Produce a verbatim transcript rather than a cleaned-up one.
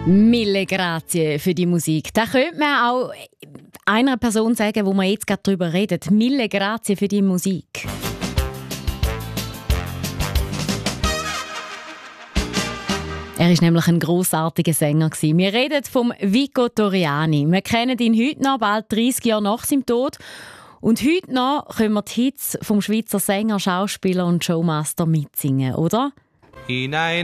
Mille grazie für die Musik. Da könnte man auch einer Person sagen, wo wir jetzt gerade drüber reden. Mille grazie für die Musik. Er war nämlich ein grossartiger Sänger. Wir reden vom Vico Torriani. Wir kennen ihn heute noch, bald dreissig Jahre nach seinem Tod. Und heute noch können wir die Hits vom Schweizer Sänger, Schauspieler und Showmaster mitsingen, oder? Hinein